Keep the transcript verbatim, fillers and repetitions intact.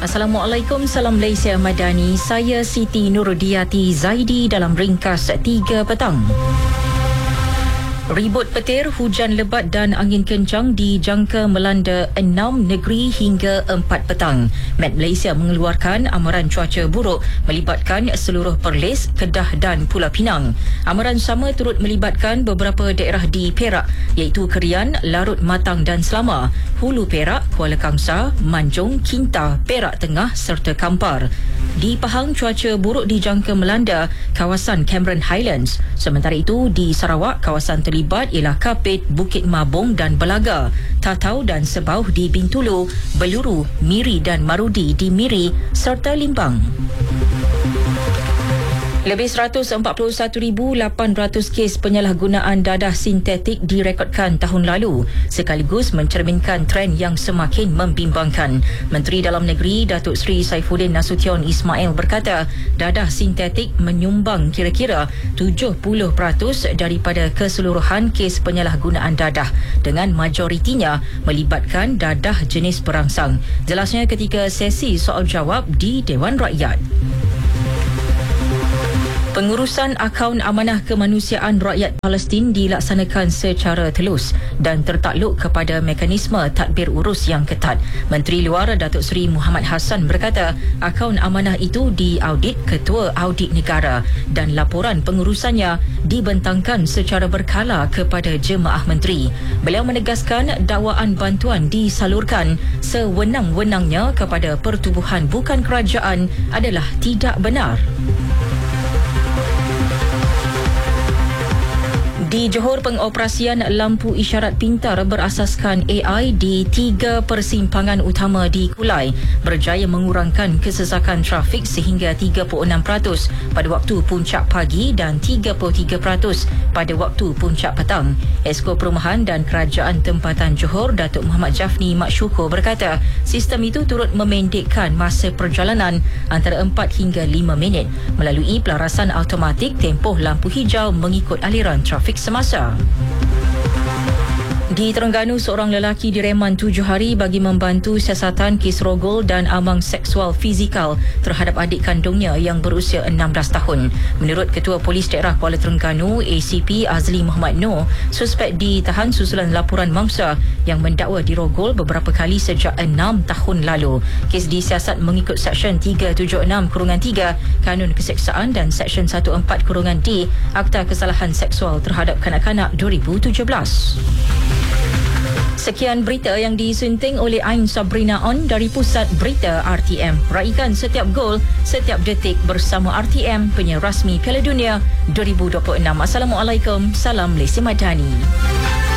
Assalamualaikum, salam Malaysia Madani. Saya Siti Nurudiati Zaidi dalam ringkas tiga petang. Ribut petir, hujan lebat dan angin kencang dijangka melanda enam negeri hingga empat petang. Met Malaysia mengeluarkan amaran cuaca buruk melibatkan seluruh Perlis, Kedah dan Pulau Pinang. Amaran sama turut melibatkan beberapa daerah di Perak iaitu Kerian, Larut Matang dan Selama, Hulu Perak, Kuala Kangsar, Manjung, Kinta, Perak Tengah serta Kampar. Di Pahang, cuaca buruk dijangka melanda kawasan Cameron Highlands. Sementara itu, di Sarawak, kawasan terlibat ialah Kapit, Bukit Mabung dan Belaga, Tatau dan Sebauh di Bintulu, Beluru, Miri dan Marudi di Miri serta Limbang. Lebih seratus empat puluh satu ribu lapan ratus kes penyalahgunaan dadah sintetik direkodkan tahun lalu, sekaligus mencerminkan tren yang semakin membimbangkan. Menteri Dalam Negeri Datuk Seri Saifuddin Nasution Ismail berkata, dadah sintetik menyumbang kira-kira tujuh puluh peratus daripada keseluruhan kes penyalahgunaan dadah, dengan majoritinya melibatkan dadah jenis perangsang. Jelasnya ketika sesi soal jawab di Dewan Rakyat. Pengurusan akaun amanah kemanusiaan rakyat Palestin dilaksanakan secara telus dan tertakluk kepada mekanisme tadbir urus yang ketat. Menteri Luar Datuk Seri Muhammad Hassan berkata, akaun amanah itu diaudit Ketua Audit Negara dan laporan pengurusannya dibentangkan secara berkala kepada jemaah menteri. Beliau menegaskan dakwaan bantuan disalurkan sewenang-wenangnya kepada pertubuhan bukan kerajaan adalah tidak benar. Di Johor, pengoperasian lampu isyarat pintar berasaskan A I di tiga persimpangan utama di Kulai berjaya mengurangkan kesesakan trafik sehingga tiga puluh enam peratus pada waktu puncak pagi dan tiga puluh tiga peratus pada waktu puncak petang. Esko Perumahan dan Kerajaan Tempatan Johor, Datuk Muhammad Jafni Mak Syukur berkata, sistem itu turut memendekkan masa perjalanan antara empat hingga lima minit melalui pelarasan automatik tempoh lampu hijau mengikut aliran trafik semasa. Di Terengganu, seorang lelaki direman tujuh hari bagi membantu siasatan kes rogol dan amang seksual fizikal terhadap adik kandungnya yang berusia enam belas tahun. Menurut Ketua Polis Daerah Kuala Terengganu, A C P Azli Muhammad Noor, suspek ditahan susulan laporan mangsa yang mendakwa dirogol beberapa kali sejak enam tahun lalu. Kes disiasat mengikut Seksyen tiga tujuh enam tiga Kanun Keseksaan dan Seksyen empat belas D Akta Kesalahan Seksual Terhadap Kanak-kanak dua ribu tujuh belas. Sekian berita yang disunting oleh Ain Sabrina On dari Pusat Berita R T M. Raikan setiap gol, setiap detik bersama R T M, penyiar rasmi Piala Dunia dua ribu dua puluh enam. Assalamualaikum, salam Malaysia Madani.